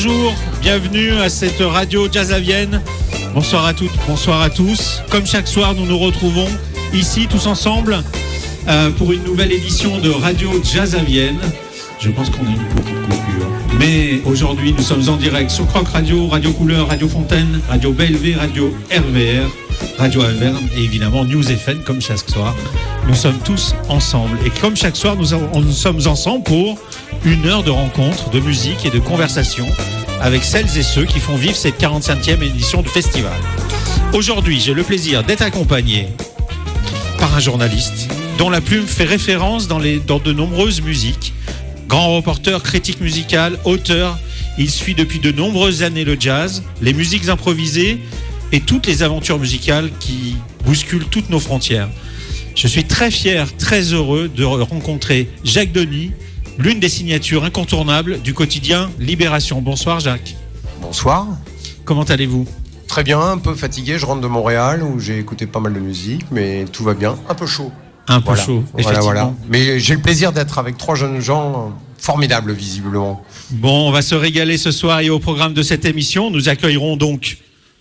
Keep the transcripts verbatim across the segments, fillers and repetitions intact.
bonjour, bienvenue à cette radio Jazz à Vienne. Bonsoir à toutes, bonsoir à tous. Comme chaque soir, nous nous retrouvons ici tous ensemble euh, pour une nouvelle édition de Radio Jazz à Vienne. Je pense qu'on a une petite coupure. Mais aujourd'hui, nous sommes en direct sur Croc Radio, Radio Couleur, Radio Fontaine, Radio B L V, Radio R V R, Radio Alverne et évidemment News F M comme chaque soir. Nous sommes tous ensemble. Et comme chaque soir, nous, avons, nous sommes ensemble pour une heure de rencontre, de musique et de conversation avec celles et ceux qui font vivre cette quarante-cinquième édition du festival. Aujourd'hui, j'ai le plaisir d'être accompagné par un journaliste dont la plume fait référence dans, les, dans de nombreuses musiques. Grand reporter, critique musical, auteur, il suit depuis de nombreuses années le jazz, les musiques improvisées et toutes les aventures musicales qui bousculent toutes nos frontières. Je suis très fier, très heureux de rencontrer Jacques Denis, l'une des signatures incontournables du quotidien Libération. Bonsoir Jacques. Bonsoir. Comment allez-vous ? Très bien, un peu fatigué, je rentre de Montréal où j'ai écouté pas mal de musique, mais tout va bien, un peu chaud. Un peu voilà. chaud, voilà, effectivement. Voilà. Mais j'ai le plaisir d'être avec trois jeunes gens formidables, visiblement. Bon, on va se régaler ce soir et au programme de cette émission, nous accueillerons donc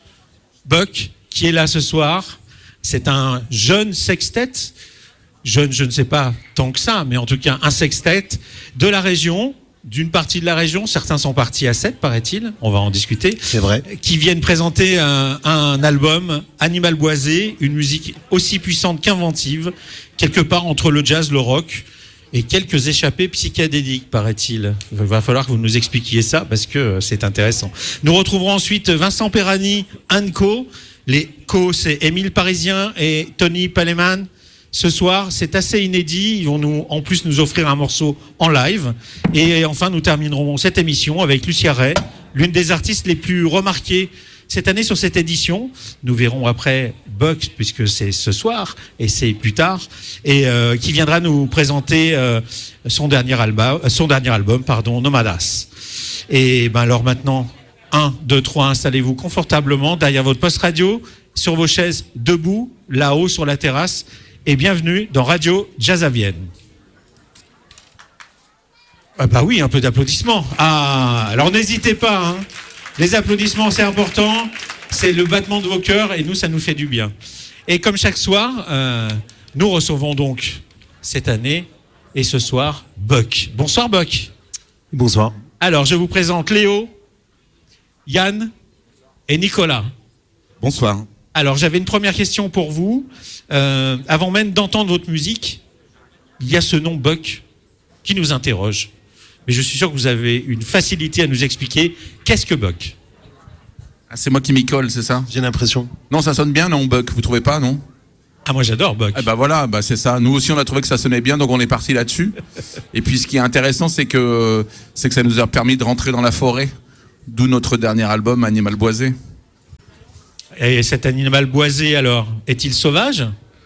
Buck, qui est là ce soir. C'est un jeune sextet, jeune, je ne sais pas tant que ça, mais en tout cas un sextet de la région, d'une partie de la région. Certains sont partis à sept, paraît-il. On va en discuter. C'est vrai. Qui viennent présenter un, un album, Animal Boisé, une musique aussi puissante qu'inventive, quelque part entre le jazz, le rock et quelques échappées psychédéliques, paraît-il. Il va falloir que vous nous expliquiez ça parce que c'est intéressant. Nous retrouverons ensuite Vincent Perani, Co. Les co, c'est Émile Parisien et Tony Paleman. Ce soir, c'est assez inédit. Ils vont nous, en plus nous offrir un morceau en live. Et enfin, nous terminerons cette émission avec Lucia Ray, l'une des artistes les plus remarquées cette année sur cette édition. Nous verrons après Buck, puisque c'est ce soir et c'est plus tard, et euh, qui viendra nous présenter euh, son dernier album, son dernier album, pardon, Nomadas. Et ben alors maintenant, un, deux, trois, installez-vous confortablement derrière votre poste radio, sur vos chaises, debout, là-haut sur la terrasse. Et bienvenue dans Radio Jazz à Vienne. Ah bah oui, un peu d'applaudissements. Ah, alors n'hésitez pas, hein. Les applaudissements, c'est important. C'est le battement de vos cœurs et nous, ça nous fait du bien. Et comme chaque soir, euh, nous recevons donc cette année et ce soir Buck. Bonsoir Buck. Bonsoir. Alors, je vous présente Léo, Yann et Nicolas. Bonsoir. Alors, j'avais une première question pour vous. Euh, avant même d'entendre votre musique, il y a ce nom Buck qui nous interroge. Mais je suis sûr que vous avez une facilité à nous expliquer qu'est-ce que Buck. Ah, c'est moi qui m'y colle, c'est ça ? J'ai l'impression. Non, ça sonne bien, non, Buck, vous trouvez pas, non ? Ah, moi j'adore Buck. Eh ben voilà, bah c'est ça. Nous aussi, on a trouvé que ça sonnait bien, donc on est parti là-dessus. Et puis, ce qui est intéressant, c'est que, c'est que ça nous a permis de rentrer dans la forêt, d'où notre dernier album, Animal Boisé. Et cet animal boisé, alors, est-il sauvage ?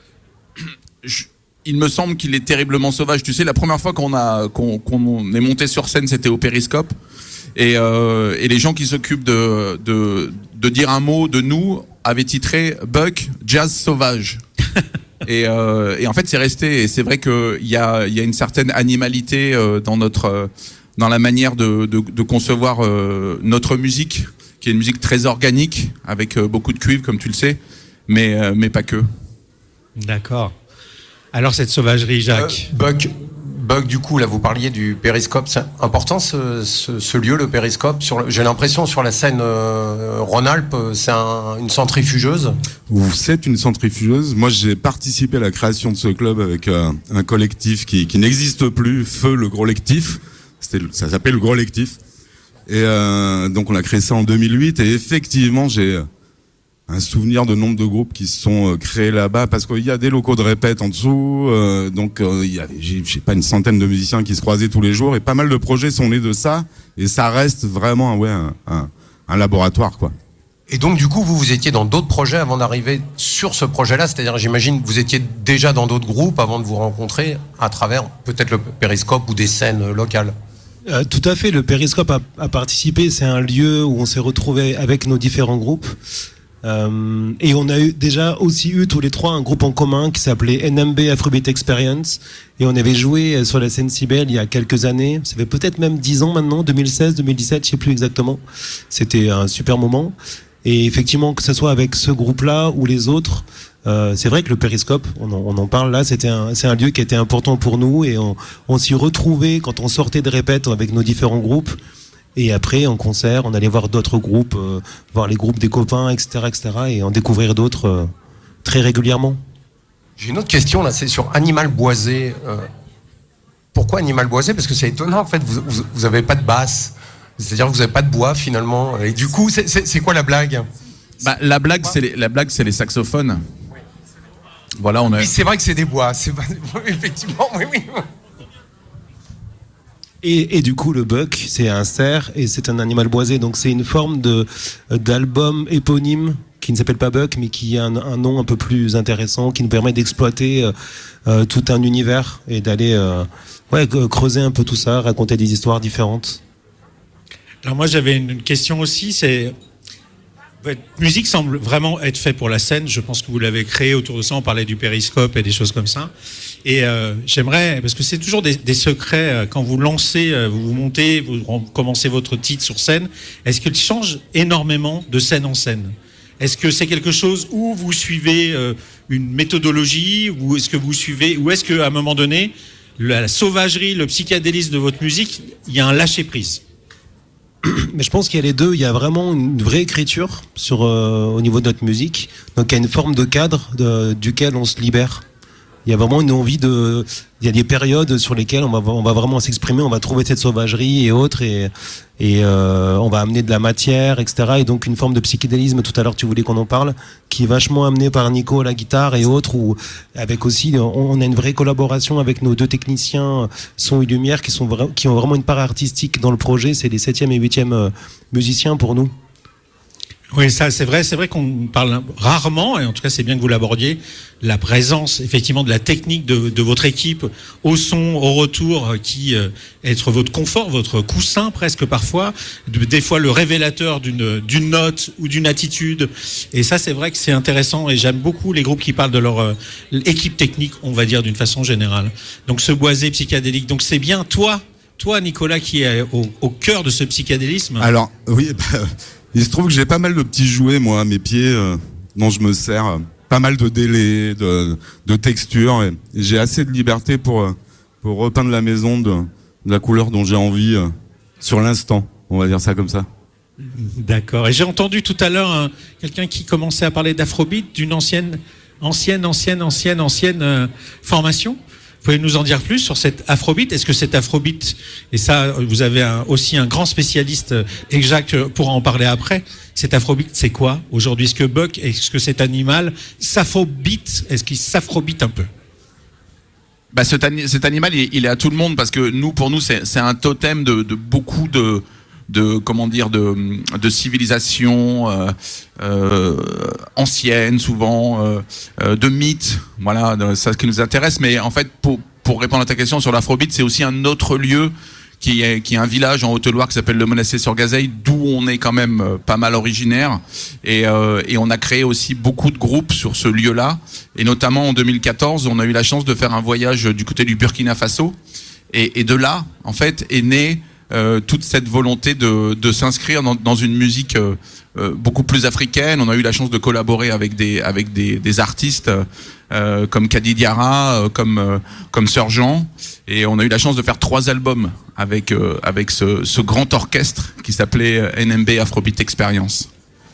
Je, il me semble qu'il est terriblement sauvage. Tu sais, la première fois qu'on a qu'on, qu'on est monté sur scène, c'était au Périscope. Et, euh, et les gens qui s'occupent de, de, de dire un mot de nous avaient titré Buck Jazz Sauvage. et, euh, et en fait, c'est resté. Et c'est vrai qu'il y a, il y a une certaine animalité euh, dans, notre, euh, dans la manière de, de, de concevoir euh, notre musique, qui est une musique très organique, avec euh, beaucoup de cuivre, comme tu le sais, mais, euh, mais pas que. D'accord. Alors, cette sauvagerie, Jacques. Euh, Buck, Buck, du coup, là, vous parliez du Périscope. C'est important, ce, ce, ce lieu, le Périscope. Sur le, j'ai l'impression, sur la scène euh, Rhône-Alpes, c'est un, une centrifugeuse. C'est une centrifugeuse. Moi, j'ai participé à la création de ce club avec euh, un collectif qui, qui n'existe plus, Feu le Grollectif. C'était, ça s'appelle le Grollectif. Et euh, donc, on a créé ça en deux mille huit. Et effectivement, j'ai un souvenir de nombre de groupes qui se sont euh, créés là-bas, parce qu'il y a des locaux de répète en dessous. Euh, donc, euh, il y avait, je sais pas, une centaine de musiciens qui se croisaient tous les jours. Et pas mal de projets sont nés de ça. Et ça reste vraiment, ouais, un, un, un laboratoire, quoi. Et donc, du coup, vous, vous étiez dans d'autres projets avant d'arriver sur ce projet-là. C'est-à-dire, j'imagine que vous étiez déjà dans d'autres groupes avant de vous rencontrer à travers peut-être le Périscope ou des scènes locales. Euh, tout à fait, le Périscope a, a participé. C'est un lieu où on s'est retrouvé avec nos différents groupes. Euh, et on a eu, déjà aussi eu tous les trois un groupe en commun qui s'appelait N M B Afrobeat Experience. Et on avait joué sur la scène Cybèle il y a quelques années. Ça fait peut-être même dix ans maintenant, deux mille seize, deux mille dix-sept, je sais plus exactement. C'était un super moment. Et effectivement, que ce soit avec ce groupe-là ou les autres, euh, c'est vrai que le Périscope, on en, on en parle là, c'était un, c'est un lieu qui était important pour nous et on, on s'y retrouvait quand on sortait de répète avec nos différents groupes. Et après, en concert, on allait voir d'autres groupes, euh, voir les groupes des copains, et cetera, et cetera, et en découvrir d'autres euh, très régulièrement. J'ai une autre question là, c'est sur Animal Boisé. Euh, pourquoi Animal Boisé ? Parce que c'est étonnant en fait, vous, vous, vous avez pas de basse, c'est-à-dire que vous avez pas de bois finalement. Et du coup, c'est, c'est, c'est quoi la blague ? Bah, la blague, c'est les, la blague, c'est les saxophones. Voilà, on a. Oui, c'est vrai que c'est des bois. C'est pas... effectivement, oui, oui. Et, et du coup, le buck, c'est un cerf et c'est un animal boisé. Donc, c'est une forme de, d'album éponyme qui ne s'appelle pas Buck, mais qui a un, un nom un peu plus intéressant, qui nous permet d'exploiter euh, euh, tout un univers et d'aller euh, ouais, creuser un peu tout ça, raconter des histoires différentes. Alors moi, j'avais une question aussi, c'est... Votre musique semble vraiment être faite pour la scène. Je pense que vous l'avez créée autour de ça. On parlait du périscope et des choses comme ça. Et euh, j'aimerais, parce que c'est toujours des, des secrets, euh, quand vous lancez, euh, vous vous montez, vous commencez votre titre sur scène, est-ce qu'il change énormément de scène en scène ? Est-ce que c'est quelque chose où vous suivez euh, une méthodologie, ou est-ce que vous suivez, ou est-ce qu'à un moment donné, la, la sauvagerie, le psychédélisme de votre musique, il y a un lâcher-prise ? Mais je pense qu'il y a les deux. Il y a vraiment une vraie écriture sur, euh, au niveau de notre musique. Donc il y a une forme de cadre de, duquel on se libère. Il y a vraiment une envie de... Il y a des périodes sur lesquelles on va, on va vraiment s'exprimer, on va trouver cette sauvagerie et autres, et, et euh, on va amener de la matière, et cetera. Et donc une forme de psychédélisme, tout à l'heure tu voulais qu'on en parle, qui est vachement amené par Nico à la guitare et autres, où avec aussi, on, on a une vraie collaboration avec nos deux techniciens son et lumière qui, sont vra- qui ont vraiment une part artistique dans le projet. C'est les septième et huitième euh, musiciens pour nous. Oui, ça c'est vrai, c'est vrai qu'on parle rarement, et en tout cas c'est bien que vous l'abordiez, la présence effectivement de la technique de, de votre équipe au son, au retour, qui euh, être votre confort, votre coussin presque parfois, de, des fois le révélateur d'une, d'une note ou d'une attitude. Et ça c'est vrai que c'est intéressant, et j'aime beaucoup les groupes qui parlent de leur euh, équipe technique, on va dire d'une façon générale. Donc ce boisé psychédélique, donc c'est bien toi, toi Nicolas, qui est au, au cœur de ce psychédélisme. Alors, oui, bah, il se trouve que j'ai pas mal de petits jouets, moi, à mes pieds, euh, dont je me sers. Euh, pas mal de délais, de, de textures. Et, et j'ai assez de liberté pour, euh, pour repeindre la maison de, de la couleur dont j'ai envie euh, sur l'instant. On va dire ça comme ça. D'accord. Et j'ai entendu tout à l'heure hein, quelqu'un qui commençait à parler d'Afrobeat, d'une ancienne, ancienne, ancienne, ancienne, ancienne euh, formation. Vous pouvez nous en dire plus sur cet Afrobeat ? Est-ce que cet Afrobeat, et ça, vous avez un, aussi un grand spécialiste, et Jacques pourra en parler après, cet Afrobeat, c'est quoi aujourd'hui ? Est-ce que Buck, est-ce que cet animal s'afrobeat ? Est-ce qu'il s'afrobeat un peu ? Bah, cet, ani- cet animal, il, il est à tout le monde, parce que nous, pour nous, c'est, c'est un totem de, de beaucoup de... de comment dire de de civilisation euh, euh, ancienne souvent euh, euh, de mythes, voilà, de, ça ce qui nous intéresse. Mais en fait, pour pour répondre à ta question sur l'Afrobeat, c'est aussi un autre lieu qui est qui est un village en Haute-Loire qui s'appelle le Monastir-sur-Gazeille, d'où on est quand même euh, pas mal originaire, et euh, et on a créé aussi beaucoup de groupes sur ce lieu-là, et notamment en deux mille quatorze, on a eu la chance de faire un voyage du côté du Burkina Faso, et et de là en fait est né Euh, toute cette volonté de, de s'inscrire dans, dans une musique euh, euh, beaucoup plus africaine. On a eu la chance de collaborer avec des, avec des, des artistes euh, comme Kadi Diarra, euh, comme, euh, comme Sir Jean, et on a eu la chance de faire trois albums avec, euh, avec ce, ce grand orchestre qui s'appelait N M B Afrobeat Experience.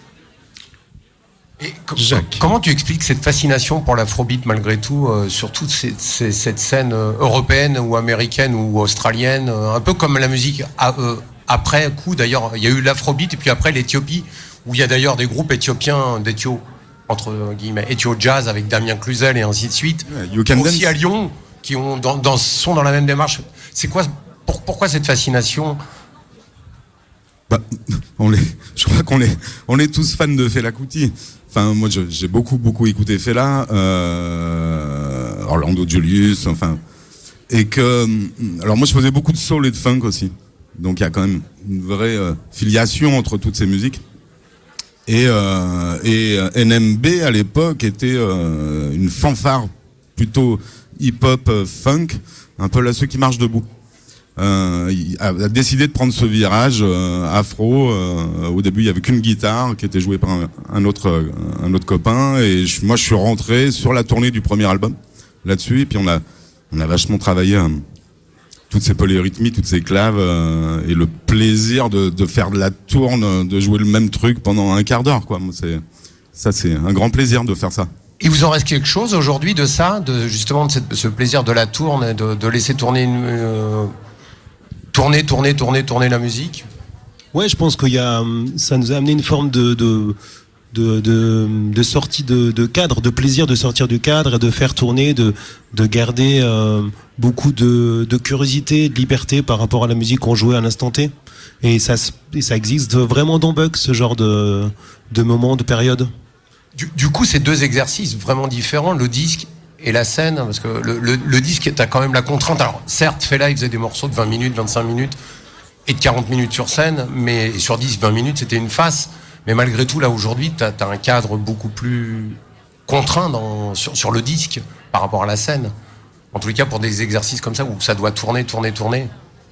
Et com- comment tu expliques cette fascination pour l'afrobeat malgré tout, euh, sur toute ces, ces, cette scène euh, européenne ou américaine ou australienne, euh, un peu comme la musique à, euh, après coup d'ailleurs, il y a eu l'afrobeat et puis après l'Éthiopie, où il y a d'ailleurs des groupes éthiopiens, d'Éthio, entre guillemets, Éthio Jazz avec Damien Cluzel et ainsi de suite, Yeah, aussi à Lyon, qui ont, dans, dans, sont dans la même démarche. C'est quoi, pour, pourquoi cette fascination ? Bah, on est, je crois qu'on est, on est tous fans de Fela Kuti. Enfin, moi, je, j'ai beaucoup, beaucoup écouté Fela, euh, Orlando Julius, enfin, et que, alors moi, je faisais beaucoup de soul et de funk aussi. Donc, il y a quand même une vraie euh, filiation entre toutes ces musiques. Et, euh, et N M B à l'époque était euh, une fanfare plutôt hip-hop euh, funk, un peu là ceux qui marchent debout. Euh, il a, a décidé de prendre ce virage euh, afro. Euh, au début, il y avait qu'une guitare qui était jouée par un, un autre euh, un autre copain. Et je, moi, je suis rentré sur la tournée du premier album là-dessus. Et puis on a on a vachement travaillé euh, toutes ces polyrythmies, toutes ces claves euh, et le plaisir de, de faire de la tourne, de jouer le même truc pendant un quart d'heure, quoi. C'est ça, c'est un grand plaisir de faire ça. Il vous en reste quelque chose aujourd'hui de ça, de justement de cette, ce plaisir de la tourne, de, de laisser tourner, une, euh, tourner, tourner, tourner, tourner la musique. Ouais, je pense qu'il y a, ça nous a amené une forme de de de de, de sortie de, de cadre, de plaisir de sortir du cadre et de faire tourner, de de garder euh, beaucoup de de curiosité, de liberté par rapport à la musique qu'on jouait à l'instant T. Et ça et ça existe vraiment dans Buck, ce genre de de moment, de période. Du, du coup, c'est deux exercices vraiment différents, le disque et la scène, parce que le, le, le disque, t'as quand même la contrainte. Alors, certes, Fela, il faisait des morceaux de vingt minutes, vingt-cinq minutes et de quarante minutes sur scène, mais sur dix, vingt minutes, c'était une face. Mais malgré tout, là, aujourd'hui, t'as, t'as un cadre beaucoup plus contraint dans, sur, sur le disque par rapport à la scène. En tous les cas, pour des exercices comme ça, où ça doit tourner, tourner, tourner.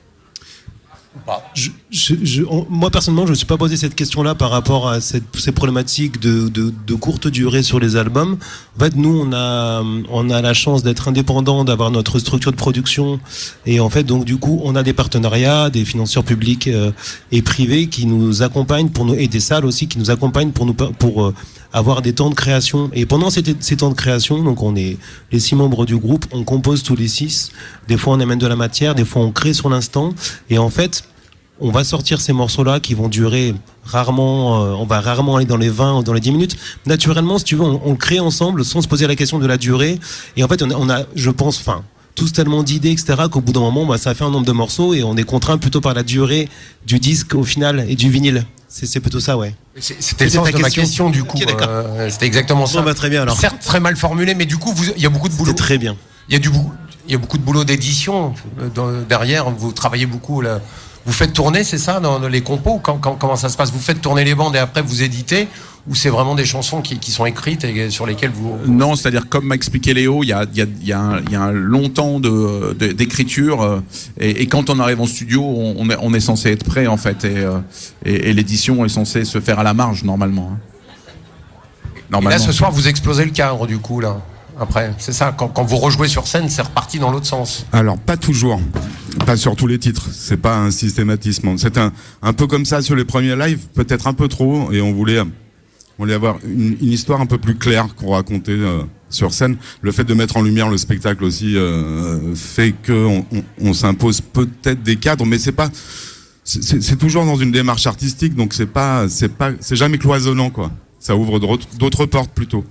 Je, je, je, on, moi personnellement, je me suis pas posé cette question-là par rapport à cette, ces problématiques de, de, de courte durée sur les albums. En fait, nous, on a, on a la chance d'être indépendant, d'avoir notre structure de production, et en fait, donc du coup, on a des partenariats, des financeurs publics euh, et privés qui nous accompagnent pour nous, et des salles aussi qui nous accompagnent pour nous, pour euh, avoir des temps de création. Et pendant ces, ces temps de création, donc on est les six membres du groupe, on compose tous les six. Des fois, on amène de la matière, des fois, on crée sur l'instant, et en fait, on va sortir ces morceaux-là qui vont durer rarement, euh, on va rarement aller dans les vingt ou dans les dix minutes. Naturellement, si tu veux, on, on crée ensemble sans se poser la question de la durée. Et en fait, on a, on a je pense, enfin, tous tellement d'idées, et cetera, qu'au bout d'un moment, bah, ça fait un nombre de morceaux et on est contraint plutôt par la durée du disque au final et du vinyle. C'est, c'est plutôt ça, ouais. C'est, c'était le sens de question. ma question, du coup. Okay, euh, c'était exactement ça. Bon, bah, très bien, alors. Certes, très mal formulé, mais du coup, il y a beaucoup de boulot. C'était très bien. Il y a du il y a beaucoup de boulot d'édition euh, derrière. Vous travaillez beaucoup là. Vous faites tourner, c'est ça, dans les compos? quand, quand, Comment ça se passe? Vous faites tourner les bandes et après vous éditez? Ou c'est vraiment des chansons qui, qui sont écrites et sur lesquelles vous... Non, c'est-à-dire comme m'a expliqué Léo, il y a, y, a, y, a un, y a un long temps de, de, d'écriture et, et quand on arrive en studio, on est, on est censé être prêt en fait et, et, et l'édition est censée se faire à la marge normalement. normalement. Et là ce soir vous explosez le cadre du coup là. Après, c'est ça, quand, quand vous rejouez sur scène, c'est reparti dans l'autre sens. Alors, pas toujours. Pas sur tous les titres. C'est pas un systématisme. C'est un, un peu comme ça sur les premiers lives, peut-être un peu trop, et on voulait, on voulait avoir une, une histoire un peu plus claire qu'on racontait euh, sur scène. Le fait de mettre en lumière le spectacle aussi euh, fait qu'on on, on s'impose peut-être des cadres, mais c'est pas, c'est, c'est toujours dans une démarche artistique, donc c'est pas, c'est pas, c'est jamais cloisonnant, quoi. Ça ouvre d'autres, d'autres portes plutôt.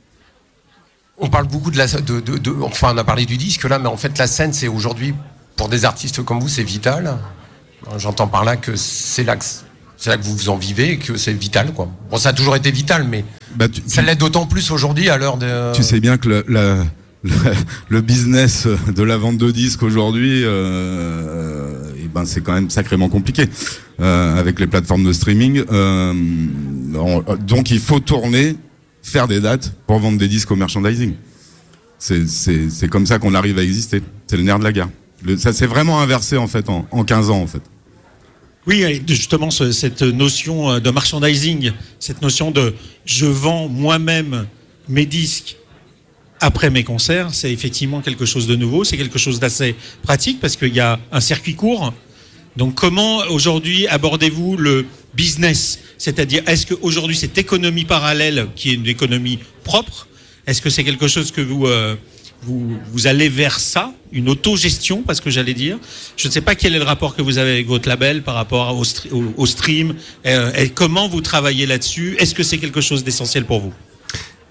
On parle beaucoup de la, de, de, de, enfin on a parlé du disque là, mais en fait la scène c'est aujourd'hui, pour des artistes comme vous, c'est vital. J'entends par là que c'est là que, c'est là que vous vous en vivez et que c'est vital, quoi. Bon, ça a toujours été vital, mais bah, tu, ça tu, l'est d'autant plus aujourd'hui à l'heure de... Tu sais bien que le, la, le, le business de la vente de disques aujourd'hui, euh, et ben c'est quand même sacrément compliqué euh, avec les plateformes de streaming. Euh, on, donc il faut tourner, faire des dates pour vendre des disques au merchandising. C'est, c'est, c'est comme ça qu'on arrive à exister. C'est le nerf de la guerre. Le, ça s'est vraiment inversé en fait en, en quinze ans en fait. Oui, justement ce, cette notion de merchandising, cette notion de je vends moi-même mes disques après mes concerts, c'est effectivement quelque chose de nouveau, c'est quelque chose d'assez pratique parce qu'il y a un circuit court. Donc comment aujourd'hui abordez-vous le business? C'est-à-dire, est-ce qu'aujourd'hui cette économie parallèle qui est une économie propre, est-ce que c'est quelque chose que vous, euh, vous, vous allez vers ça, une autogestion, parce que j'allais dire, je ne sais pas quel est le rapport que vous avez avec votre label par rapport au, au, au stream, euh, et comment vous travaillez là-dessus? Est-ce que c'est quelque chose d'essentiel pour vous?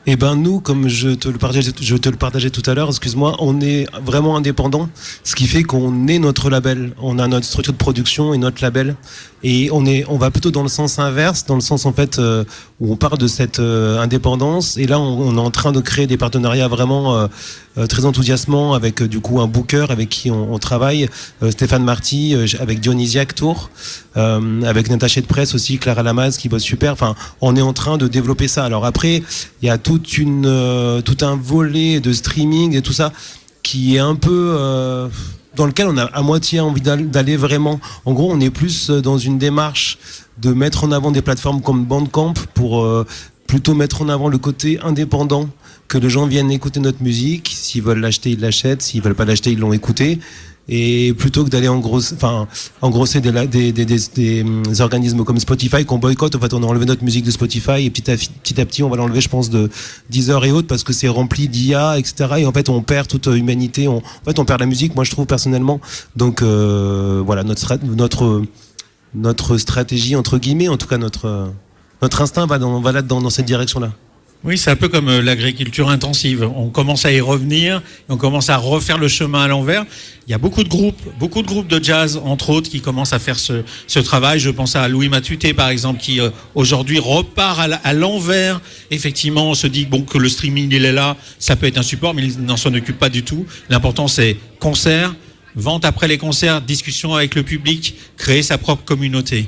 Eh ben nous, comme je te le partageais, je te le partageais tout à l'heure, excuse-moi, on est vraiment indépendant, ce qui fait qu'on est notre label. On a notre structure de production et notre label, et on est, on va plutôt dans le sens inverse, dans le sens en fait euh, où on part de cette euh, indépendance, et là on, on est en train de créer des partenariats vraiment euh, euh, très enthousiasmants avec euh, du coup un booker avec qui on, on travaille, euh, Stéphane Marty, euh, avec Dionysiac Tour, euh, avec une attachée de presse aussi, Clara Lamaze qui bosse super. Enfin, on est en train de développer ça. Alors après, il y a toute une, euh, tout un volet de streaming et tout ça qui est un peu euh, dans lequel on a à moitié envie d'aller vraiment. En gros, on est plus dans une démarche de mettre en avant des plateformes comme Bandcamp pour euh, plutôt mettre en avant le côté indépendant, que les gens viennent écouter notre musique. S'ils veulent l'acheter, ils l'achètent. S'ils veulent pas l'acheter, ils l'ont écouté. Et plutôt que d'aller en gros, enfin, engrosser des, des, des, des, des organismes comme Spotify qu'on boycotte, en fait, on a enlevé notre musique de Spotify et petit à petit, à petit on va l'enlever, je pense, de Deezer et autres parce que c'est rempli d'I A, et cetera. Et en fait, on perd toute humanité. On, en fait, on perd la musique. Moi, je trouve personnellement. Donc, euh, voilà, notre notre notre stratégie entre guillemets, en tout cas notre notre instinct va dans, va là-dedans, dans cette direction-là. Oui, c'est un peu comme l'agriculture intensive. On commence à y revenir, et on commence à refaire le chemin à l'envers. Il y a beaucoup de groupes, beaucoup de groupes de jazz, entre autres, qui commencent à faire ce, ce travail. Je pense à Louis Matuté, par exemple, qui euh, aujourd'hui repart à, à l'envers. Effectivement, on se dit bon que le streaming il est là, ça peut être un support, mais il n'en s'en occupe pas du tout. L'important c'est concert, vente après les concerts, discussion avec le public, créer sa propre communauté.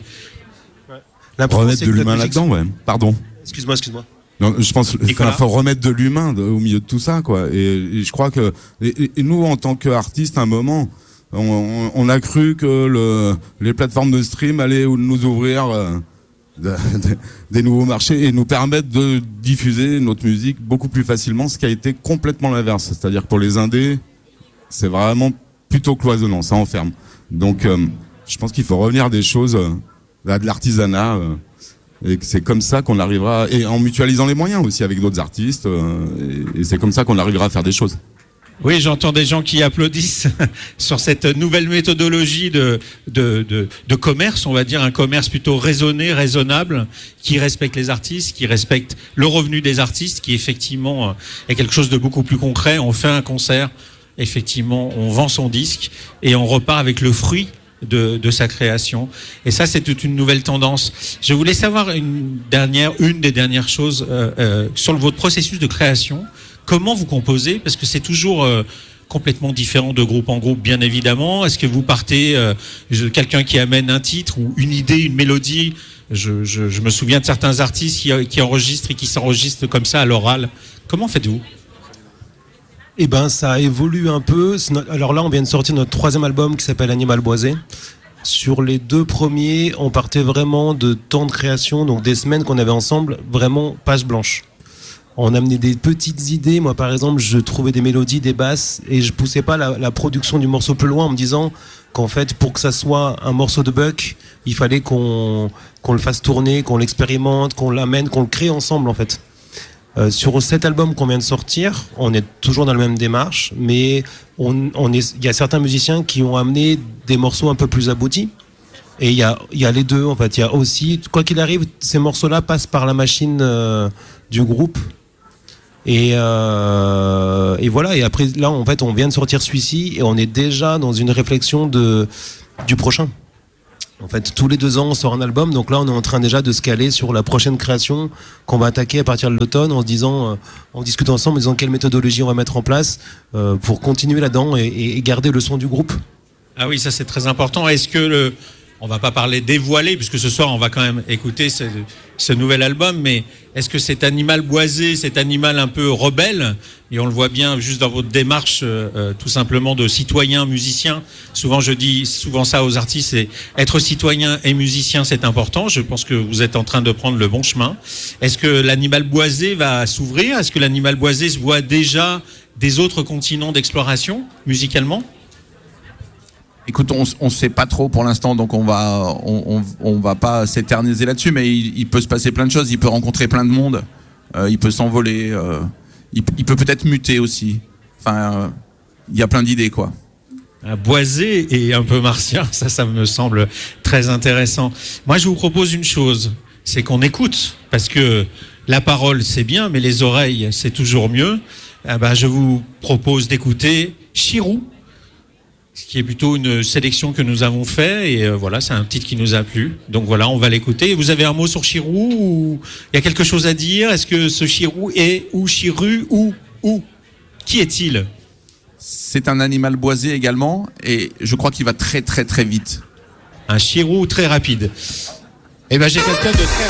Remettre de l'humain là-dedans, ouais. Pardon. Excuse-moi, excuse-moi. Non, je pense qu'il faut remettre de l'humain de, au milieu de tout ça, quoi. Et, et je crois que et, et nous, en tant qu'artistes, à un moment, on, on a cru que le, les plateformes de stream allaient nous ouvrir euh, de, de, des nouveaux marchés et nous permettre de diffuser notre musique beaucoup plus facilement, ce qui a été complètement l'inverse. C'est-à-dire que pour les indés, c'est vraiment plutôt cloisonnant, ça enferme. Donc, euh, je pense qu'il faut revenir à des choses, euh, à de l'artisanat. Euh, Et c'est comme ça qu'on arrivera, et en mutualisant les moyens aussi avec d'autres artistes, euh, et, et c'est comme ça qu'on arrivera à faire des choses. Oui, j'entends des gens qui applaudissent sur cette nouvelle méthodologie de, de, de, de commerce, on va dire un commerce plutôt raisonné, raisonnable, qui respecte les artistes, qui respecte le revenu des artistes, qui effectivement est quelque chose de beaucoup plus concret. On fait un concert, effectivement, on vend son disque et on repart avec le fruit De, de sa création. Et ça, c'est toute une nouvelle tendance. Je voulais savoir une dernière, une des dernières choses euh, euh, sur le, votre processus de création. Comment vous composez? Parce que c'est toujours euh, complètement différent de groupe en groupe, bien évidemment. Est-ce que vous partez euh, je, quelqu'un qui amène un titre ou une idée, une mélodie? Je, je, je me souviens de certains artistes qui, qui enregistrent et qui s'enregistrent comme ça à l'oral. Comment faites-vous? Eh ben, ça évolue un peu. Alors là, on vient de sortir notre troisième album qui s'appelle Animal Boisé. Sur les deux premiers, on partait vraiment de temps de création, donc des semaines qu'on avait ensemble, vraiment page blanche. On amenait des petites idées. Moi, par exemple, je trouvais des mélodies, des basses, et je poussais pas la, la production du morceau plus loin en me disant qu'en fait, pour que ça soit un morceau de Buck, il fallait qu'on, qu'on le fasse tourner, qu'on l'expérimente, qu'on l'amène, qu'on le crée ensemble, en fait. Euh, sur cet album qu'on vient de sortir, on est toujours dans la même démarche, mais on, on est, il y a certains musiciens qui ont amené des morceaux un peu plus aboutis. Et il y a, il y a les deux, en fait. Il y a aussi, quoi qu'il arrive, ces morceaux-là passent par la machine euh, du groupe. Et, euh, et voilà. Et après, là, en fait, on vient de sortir celui-ci et on est déjà dans une réflexion de, du prochain. En fait, tous les deux ans, on sort un album. Donc là, on est en train déjà de se caler sur la prochaine création qu'on va attaquer à partir de l'automne en se disant, euh, on discute ensemble en disant quelle méthodologie on va mettre en place euh, pour continuer là-dedans et, et garder le son du groupe. Ah oui, ça c'est très important. Est-ce que le, on va pas parler dévoilé, puisque ce soir on va quand même écouter ce, ce nouvel album, mais est-ce que cet animal boisé, cet animal un peu rebelle, et on le voit bien juste dans votre démarche euh, tout simplement de citoyen, musicien, souvent je dis souvent ça aux artistes, c'est être citoyen et musicien c'est important, je pense que vous êtes en train de prendre le bon chemin. Est-ce que l'animal boisé va s'ouvrir? Est-ce que l'animal boisé se voit déjà des autres continents d'exploration musicalement? Écoute, on on sait pas trop pour l'instant, donc on va on, on on va pas s'éterniser là-dessus, mais il, il peut se passer plein de choses. Il peut rencontrer plein de monde, euh, il peut s'envoler, euh, il, il peut peut-être muter aussi. Enfin, euh, il y a plein d'idées quoi. Un boisé et un peu martien, ça, ça me semble très intéressant. Moi, je vous propose une chose, c'est qu'on écoute, parce que la parole c'est bien, mais les oreilles c'est toujours mieux. Eh ben, je vous propose d'écouter Chirou, ce qui est plutôt une sélection que nous avons fait, et euh, voilà, c'est un titre qui nous a plu. Donc voilà, on va l'écouter. Vous avez un mot sur Chirou, ou il y a quelque chose à dire? Est-ce que ce Chirou est ou Chiru ou ou qui est-il? C'est un animal boisé également, et je crois qu'il va très très très vite. Un Chirou très rapide. Eh ben j'ai quelqu'un de très